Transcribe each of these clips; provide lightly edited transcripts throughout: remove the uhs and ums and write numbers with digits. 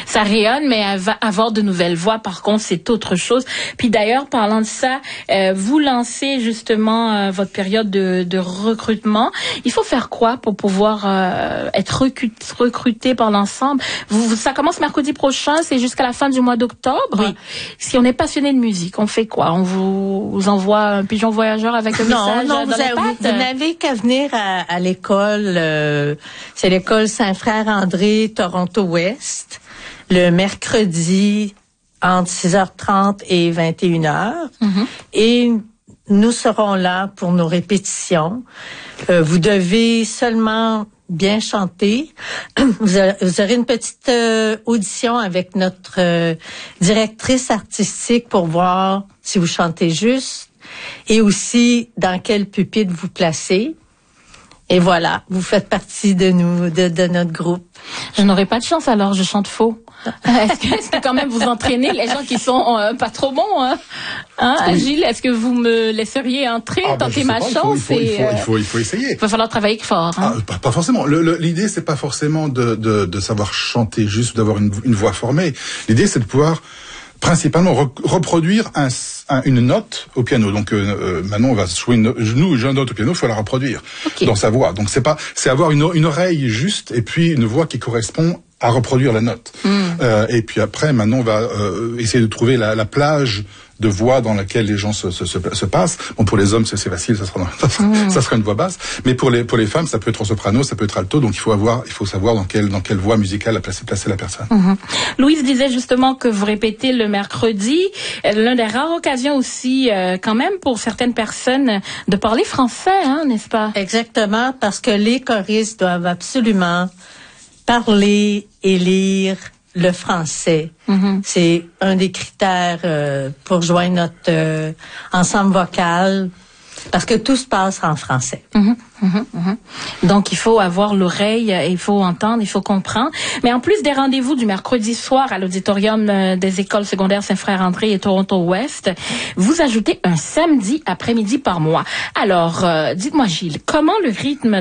ça rayonne, mais avoir de nouvelles voix, par contre, c'est autre chose. Puis d'ailleurs, parlant de ça, vous lancez justement votre période de recrutement. Il faut faire quoi pour pouvoir être recruté par l'ensemble? Ça commence mercredi prochain, c'est jusqu'à la fin du mois d'octobre. Oui. Si on est passionné de musique, on fait quoi? On vous envoie un pigeon voyageur avec un message Non, dans les pattes? vous n'avez qu'à venir à l'école. C'est l'école Saint-Frère-André, Toronto-Ouest, le mercredi entre 6h30 et 21h. Et nous serons là pour nos répétitions. Vous devez seulement bien chanter. Vous aurez une petite audition avec notre directrice artistique pour voir si vous chantez juste et aussi dans quel pupitre vous placez. Et voilà, vous faites partie de nous, de notre groupe. Je n'aurai pas de chance alors, je chante faux. Est-ce que quand même vous entraînez les gens qui sont pas trop bons, hein? Oui. Gilles, est-ce que vous me laisseriez entrer, tenter ma chance? Il faut essayer. Il va falloir travailler fort. Hein? Pas forcément. L'idée, c'est pas forcément de savoir chanter juste, d'avoir une voix formée. L'idée, c'est de pouvoir principalement reproduire une note au piano. Donc Manon va jouer une note au piano, il faut la reproduire dans sa voix. Donc c'est avoir une oreille juste et puis une voix qui correspond à reproduire la note. Et puis après, Manon va essayer de trouver la plage de voix dans laquelle les gens se passent. Bon, pour les hommes, c'est facile, ça sera une voix basse. Mais pour les femmes, ça peut être soprano, ça peut être alto. Donc il faut savoir dans quelle voix musicale placer la personne. Louise disait justement que vous répétez le mercredi. L'un des rares occasions aussi, quand même, pour certaines personnes, de parler français, hein, n'est-ce pas? Exactement, parce que les choristes doivent absolument parler et lire le français. C'est un des critères pour joindre notre ensemble vocal, parce que tout se passe en français. Donc, il faut avoir l'oreille, il faut entendre, il faut comprendre. Mais en plus des rendez-vous du mercredi soir à l'auditorium des écoles secondaires Saint-Frère-André et Toronto-Ouest, vous ajoutez un samedi après-midi par mois. Alors, dites-moi, Gilles, comment le rythme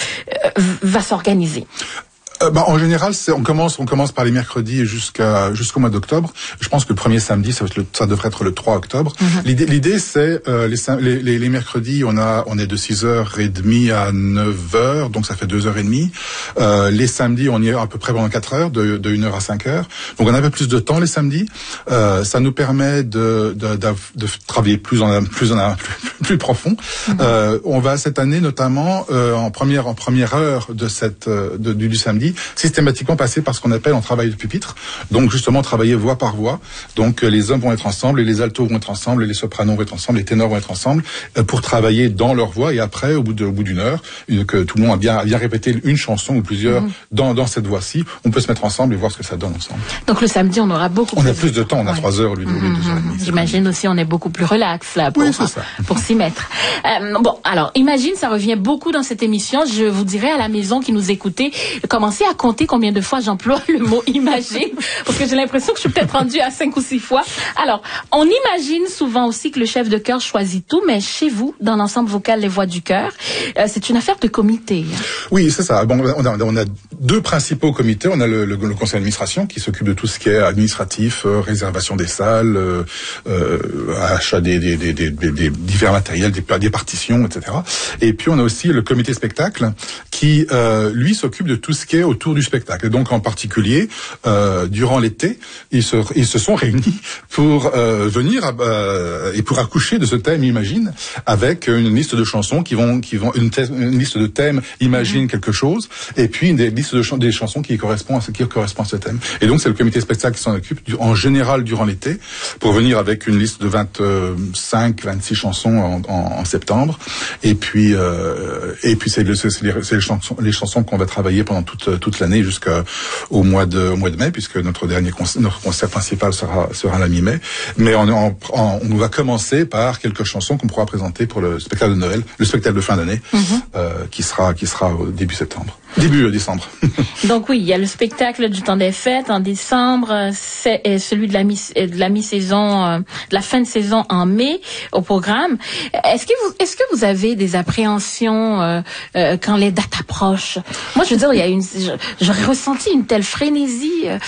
va s'organiser? En général, on commence par les mercredis jusqu'au mois d'octobre. Je pense que le premier samedi, ça devrait être le 3 octobre. L'idée, c'est les mercredis, on est de 6h30 à 9h, donc ça fait 2h30. Les samedis, on y est à peu près pendant 4 heures, de 1h à 5h. Donc on a un peu plus de temps les samedis. Ça nous permet de travailler plus plus profond. On va cette année notamment en première heure du samedi systématiquement passer par ce qu'on appelle en travail de pupitre. Donc justement travailler voix par voix. Donc les hommes vont être ensemble, et les altos vont être ensemble, et les sopranos vont être ensemble, les ténors vont être ensemble pour travailler dans leur voix. Et après, au bout d'une heure, que tout le monde a bien répété une chanson ou plusieurs dans cette voix-ci, on peut se mettre ensemble et voir ce que ça donne ensemble. Donc le samedi, on aura beaucoup plus de temps, on a 3 heures au lieu de 2h30. J'imagine aussi on est beaucoup plus relax là pour s'y mettre. Alors imagine, ça revient beaucoup dans cette émission. Je vous dirais à la maison qui nous écoutez, commencez à compter combien de fois j'emploie le mot imagine, parce que j'ai l'impression que je suis peut-être rendue à 5 ou 6 fois. Alors, on imagine souvent aussi que le chef de chœur choisit tout, mais chez vous, dans l'ensemble vocal Les Voix du Cœur, c'est une affaire de comité. Oui, c'est ça. Bon, on a 2 principaux comités. On a le conseil d'administration qui s'occupe de tout ce qui est administratif, réservation des salles, achat des divers matériels, des partitions, etc. Et puis on a aussi le comité spectacle qui, lui, s'occupe de tout ce qui est autour du spectacle. Et donc en particulier, durant l'été, ils se sont réunis pour venir et pour accoucher de ce thème Imagine, avec une liste de chansons qui vont une liste de thèmes Imagine quelque chose, et puis une liste des chansons qui correspondent à ce thème. Et donc c'est le comité spectacle qui s'en occupe en général durant l'été, pour venir avec une liste de 26 chansons en septembre. Et puis c'est les chansons qu'on va travailler pendant toute l'année jusqu'au mois de mai, puisque notre concert principal sera la mi-mai. Mais on va commencer par quelques chansons qu'on pourra présenter pour le spectacle de Noël, le spectacle de fin d'année, qui sera au début décembre. Donc oui, il y a le spectacle du temps des fêtes en décembre, c'est celui de la mi-saison, de la fin de saison en mai au programme. Est-ce que vous avez des appréhensions quand les dates approchent? Moi, je veux dire, j'aurais ressenti une telle frénésie